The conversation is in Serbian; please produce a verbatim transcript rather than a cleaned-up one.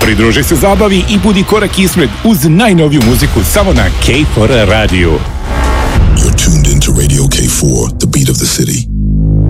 Pridruži se zabavi i budi korak ispred uz najnoviju muziku samo na K four Radio. You're tuned into Radio K four, the beat of the city.